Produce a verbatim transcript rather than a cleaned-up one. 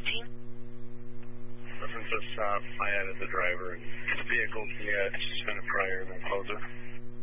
nineteen. Reference us, uh, Fayette as the driver and vehicle, yeah, suspended prior and then closer.